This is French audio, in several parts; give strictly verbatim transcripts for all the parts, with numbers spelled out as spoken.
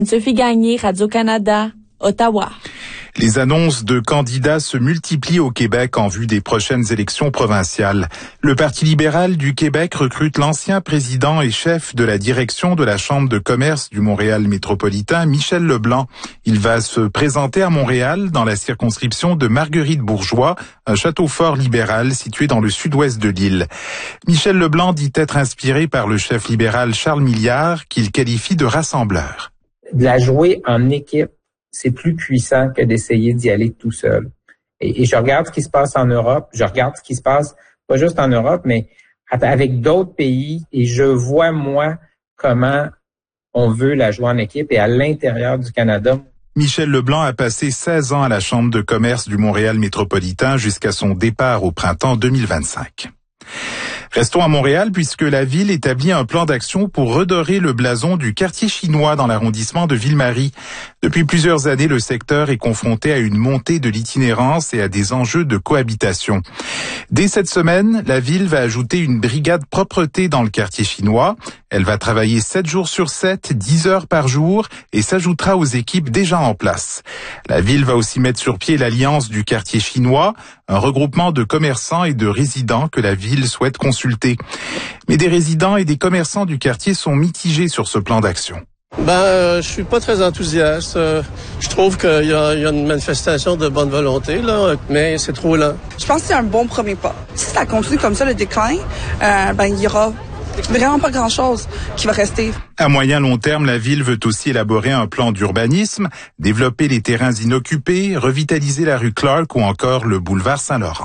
Sophie Gagné, Radio-Canada, Ottawa. Les annonces de candidats se multiplient au Québec en vue des prochaines élections provinciales. Le Parti libéral du Québec recrute l'ancien président et chef de la direction de la Chambre de commerce du Montréal métropolitain, Michel Leblanc. Il va se présenter à Montréal dans la circonscription de Marguerite-Bourgeois, un château fort libéral situé dans le sud-ouest de l'île. Michel Leblanc dit être inspiré par le chef libéral Charles Milliard, qu'il qualifie de rassembleur. De la jouer en équipe, c'est plus puissant que d'essayer d'y aller tout seul. Et, et je regarde ce qui se passe en Europe, je regarde ce qui se passe, pas juste en Europe, mais avec d'autres pays, et je vois, moi, comment on veut la jouer en équipe et à l'intérieur du Canada. Michel Leblanc a passé seize ans à la Chambre de commerce du Montréal métropolitain jusqu'à son départ au printemps deux mille vingt-cinq. Restons à Montréal puisque la ville établit un plan d'action pour redorer le blason du quartier chinois dans l'arrondissement de Ville-Marie. Depuis plusieurs années, le secteur est confronté à une montée de l'itinérance et à des enjeux de cohabitation. Dès cette semaine, la ville va ajouter une brigade propreté dans le quartier chinois. Elle va travailler sept jours sur sept, dix heures par jour et s'ajoutera aux équipes déjà en place. La ville va aussi mettre sur pied l'Alliance du quartier chinois, un regroupement de commerçants et de résidents que la ville souhaite consulter. Mais des résidents et des commerçants du quartier sont mitigés sur ce plan d'action. Ben, euh, je suis pas très enthousiaste. Euh, je trouve qu'il y a, il y a une manifestation de bonne volonté, là, mais c'est trop lent. Je pense que c'est un bon premier pas. Si ça continue comme ça, le déclin, euh, ben, il y aura vraiment pas grand-chose qui va rester. À moyen long terme, la ville veut aussi élaborer un plan d'urbanisme, développer les terrains inoccupés, revitaliser la rue Clark ou encore le boulevard Saint-Laurent.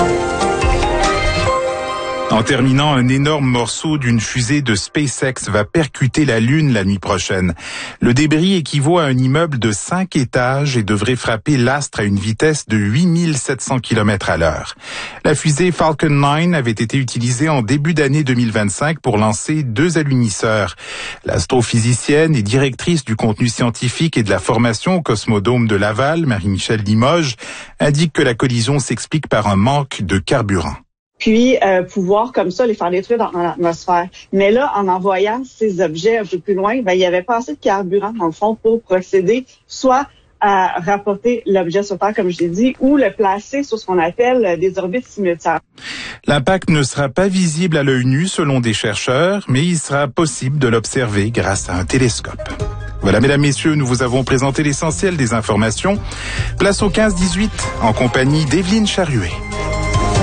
En terminant, un énorme morceau d'une fusée de SpaceX va percuter la Lune la nuit prochaine. Le débris équivaut à un immeuble de cinq étages et devrait frapper l'astre à une vitesse de huit mille sept cents kilomètres à l'heure. La fusée Falcon neuf avait été utilisée en début d'année deux mille vingt-cinq pour lancer deux alunisseurs. L'astrophysicienne et directrice du contenu scientifique et de la formation au Cosmodome de Laval, Marie-Michèle Limoges, indique que la collision s'explique par un manque de carburant. Puis euh, pouvoir comme ça les faire détruire dans, dans l'atmosphère. Mais là, en envoyant ces objets un peu plus loin, ben il y avait pas assez de carburant dans le fond pour procéder soit à rapporter l'objet sur Terre, comme je l'ai dit, ou le placer sur ce qu'on appelle des orbites simultanées. L'impact ne sera pas visible à l'œil nu selon des chercheurs, mais il sera possible de l'observer grâce à un télescope. Voilà, mesdames, messieurs, nous vous avons présenté l'essentiel des informations. Place au quinze dix-huit en compagnie d'Evelyne Charruet.